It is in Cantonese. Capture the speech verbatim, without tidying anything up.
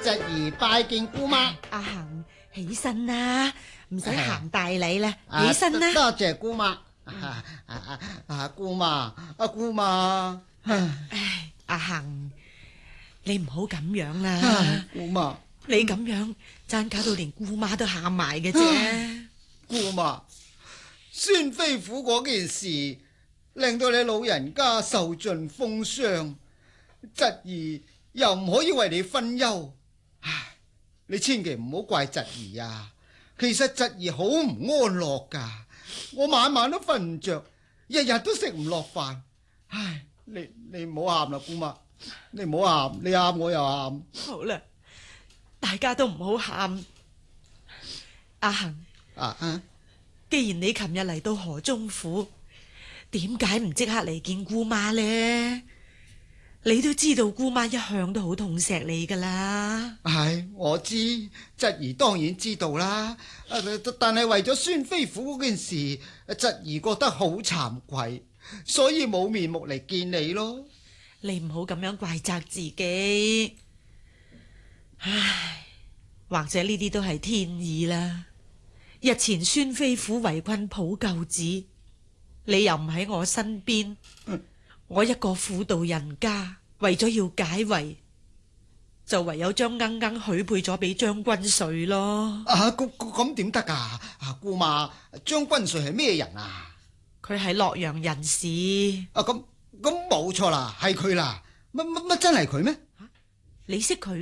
侄兒拜見姑媽。 阿恒，起身啦，唔使行大禮啦， 啊起身啦。 多謝姑媽。啊啊啊姑媽，阿姑媽。 唉，阿恒，你唔好咁樣啦。 唉姑媽， 你咁樣爭搞到連姑媽都喊埋嘅啫。 姑媽，孫飛虎嗰件事令到你老人家受盡風霜，侄兒又唔可以為你分憂。唉，你千祈唔好怪侄兒啊！其實侄兒好唔安樂噶，我晚晚都瞓唔着，日日都食唔落飯。唉，你你唔好喊啦，姑媽，你唔好喊，你喊我又喊。 好啦，大家都唔好喊。阿恒， 啊啊！ 既然你琴日嚟到河中府，點解唔即刻嚟見姑媽呢？你都知道姑媽一向都好痛錫你噶啦。 係，我知，侄兒當然知道啦。但係為咗孫飛虎嗰件事，侄兒覺得好慚愧，所以冇面目嚟見你咯。 你唔好咁樣怪責自己。唉，或者呢啲都係天意啦。日前孫飛虎圍困普救寺，你又唔喺我身邊，嗯、我一個婦道人家，為咗要解圍，就唯有將鶯鶯許配咗俾張君瑞咯。 啊，咁咁點得噶？啊，姑媽，張君瑞係咩人啊？ 佢係洛陽人士。 啊，咁咁冇錯啦，係佢啦。乜乜乜真係佢咩？ 你識佢？